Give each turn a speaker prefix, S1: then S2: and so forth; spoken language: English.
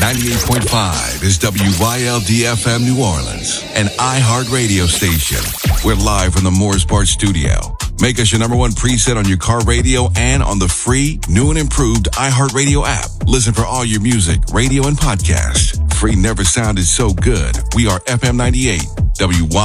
S1: 98.5 is WYLD-FM New Orleans, an iHeart radio station. We're live from the Mooresport studio. Make us your number one preset on your car radio and on the free, new and improved iHeartRadio app. Listen for all your music, radio, and podcasts. Free never sounded so good. We are FM 98, WYLD.